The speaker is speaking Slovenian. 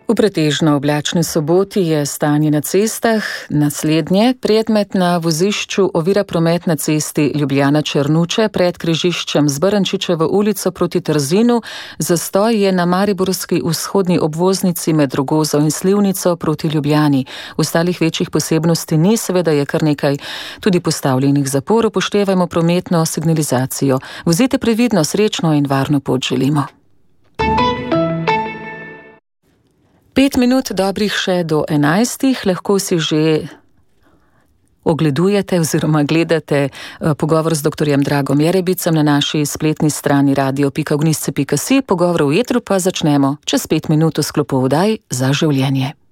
V pretežno oblačni soboti je stanje na cestah naslednje. Predmet na vozišču ovira promet na cesti Ljubljana-Črnuče pred križiščem z Brnčičevo ulico proti Trzinu. Zastoj je na mariborski vzhodni obvoznici med Rogozo in Slivnico proti Ljubljani. Ostalih večjih posebnosti ni, seveda je kar nekaj tudi postavljenih zapor. Upoštevajmo prometno signalizacijo. Vozite previdno, srečno in varno pot želimo. 5 minut dobrih še do 11. Lahko si že ogledujete oziroma gledate pogovor z dr. Dragom Jerebicem na naši spletni strani radio.ognisce.si. Pogovor v etru pa začnemo čez 5 minut v sklopu oddaj Za življenje.